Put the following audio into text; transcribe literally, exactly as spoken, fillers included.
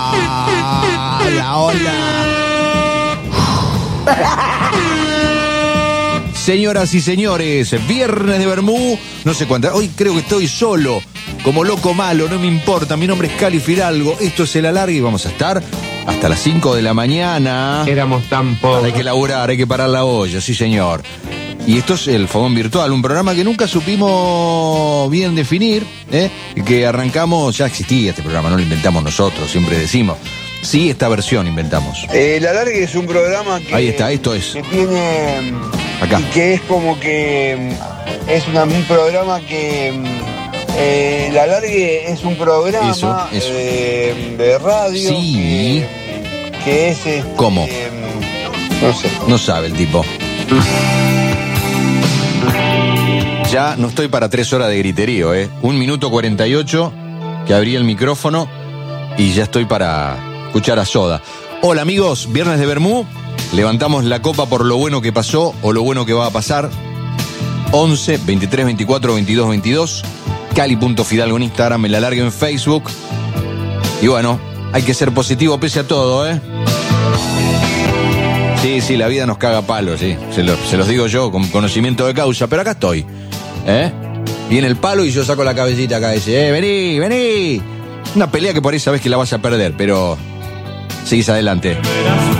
Hola, hola. Señoras y señores, viernes de Bermú, no sé cuántas, hoy creo que estoy solo, como loco malo, no me importa, mi nombre es Cali Fidalgo, esto es El Alargue y vamos a estar hasta las cinco de la mañana. Éramos tan pobres. Hay que laburar, hay que parar la olla, sí señor. Y esto es el Fogón Virtual, un programa que nunca supimos bien definir, ¿eh? Que arrancamos, ya existía este programa, no lo inventamos nosotros, siempre decimos. Sí, esta versión inventamos. El Alargue es un programa que... Ahí está, esto es. Que tiene... Acá. Y que es como que... Es una, un programa que... Eh, el Alargue es un programa Eso, eso. De, de radio. Sí. Que, que es... Este, ¿Cómo? Eh, no sé. No sabe el tipo. Ya no estoy para tres horas de griterío, ¿eh? Un minuto cuarenta y ocho que abrí el micrófono y ya estoy para escuchar a Soda. Hola amigos, viernes de Bermú. Levantamos la copa por lo bueno que pasó o lo bueno que va a pasar. once, veintitrés, veinticuatro, veintidós, veintidós. Cali.Fidalgo en Instagram, El Alargue en Facebook. Y bueno, hay que ser positivo pese a todo, ¿eh? Sí, sí, la vida nos caga palo, sí. Se, lo, se los digo yo con conocimiento de causa, pero acá estoy. ¿Eh? Viene el palo y yo saco la cabecita acá y dice, eh, vení, vení. Una pelea que por ahí sabés que la vas a perder, pero seguís adelante.